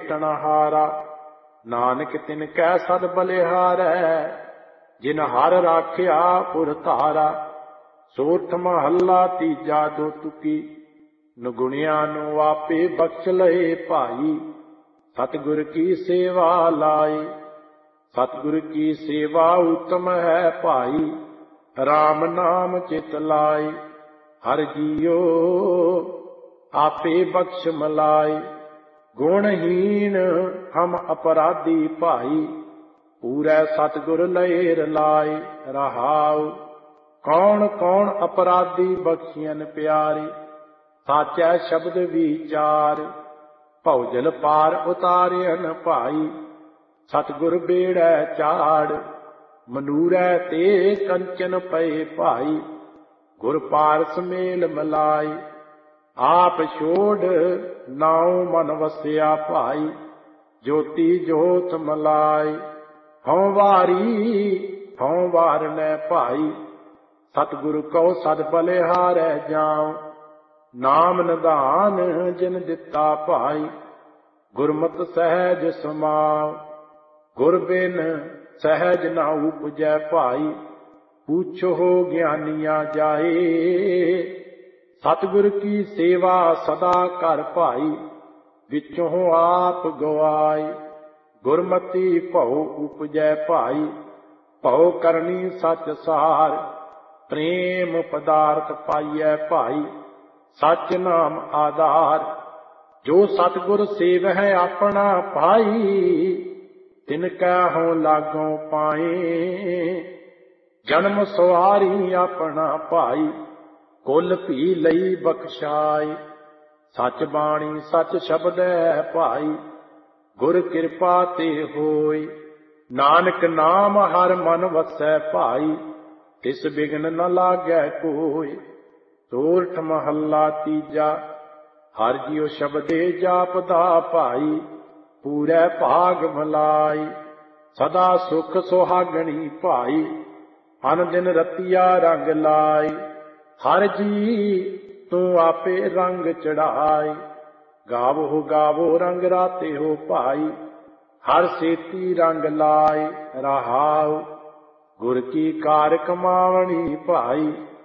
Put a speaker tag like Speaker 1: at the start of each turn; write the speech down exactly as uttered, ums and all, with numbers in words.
Speaker 1: भेटन हारा। नानक तिन कै सद बलिहारै, जिन हर राखिया पुर धारा। सोठ महला तीजा दो तुकी, नगुणिया नु आपे बख्श लए भाई। सतगुर की सेवा लाई, सतगुर की सेवा उत्तम है भाई। राम नाम चित लाई, हर जियो आपे बख्श मलाई। गुणहीन हम अपराधी भाई, पूरै सतगुर लएर लाई। रहाउ कौन कौन अपराधी बख्शियन प्यारे, साचै शब्द विचार। भौजल पार उतारियन भाई, सतगुर बेड़ै चाड़। मनूरै ते कंचन पए भाई, गुर पारस मेल मलाई। आप छोड़ नाउ मन वसिया भाई, ज्योति जोत मलाई। हਉ वारी हਉ वारनै भाई, सतगुरु को सद बलिहारै जाऊं। नाम निधान जिन दिता भाई, गुरमत सहज समाओ। गुर बिन सहज ना उपजै भाई, पूछो ज्ञानिया जाए। सतगुर की सेवा सदा कर भाई, विचों आप गवाए। गुरमति भौ उपजै भाई, भौ करनी सच सार। प्रेम पदार्थ पाइयै भाई, सच नाम आधार। जो सतगुर सेव है अपना भाई, तिनकै हों लागों पाए। जन्म सवारी अपना भाई, कुल भी लई बख्शाए। सच बाणी सच शब्द है भाई, गुर कृपा ते होय। नानक नाम हर मन वसै भाई, तिस बिघन न लागै कोय। सोरठ महला तीजा, हर जियो शब्दे जापदा भाई। पूरै भाग भलाई, सदा सुख सुहागणी भाई। अन दिन रतिया रंग लाई, हर जी तू आपे रंग चढ़ाए। गावो गावो रंग राते हो भाई, हर सेती रंग लाए। रहाओ गुर की कार कमावनी भाई,